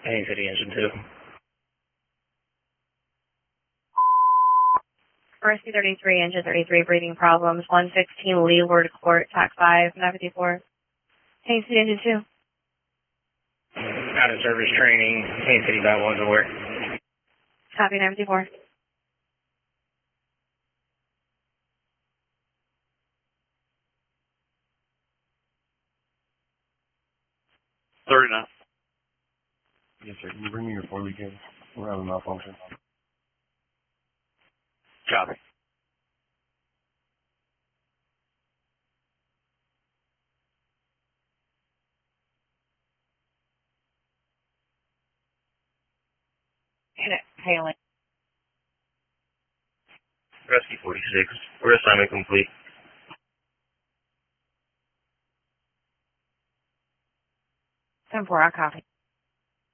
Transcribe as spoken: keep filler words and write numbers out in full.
Haines City Engine two. Rescue thirty-three, Engine thirty-three, breathing problems. one sixteen Leeward Court, T A C five, nine fifty-four. Haines City Engine two. Out of service training, Haines City dot one's aware. Copy, nine fifty-four. thirty-nine. Yes, sir. Can you bring me your four leak in? We're having a malfunction. Copy. Hailing. Rescue forty-six. We're assignment complete. ten four, I copy.